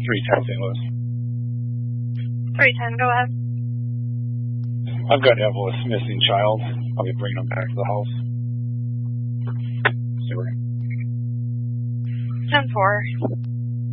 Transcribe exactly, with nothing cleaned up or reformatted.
three ten Saint Louis. three ten, go ahead. I've got Evelyn, missing child. I'll be bringing him back to the house. ten four.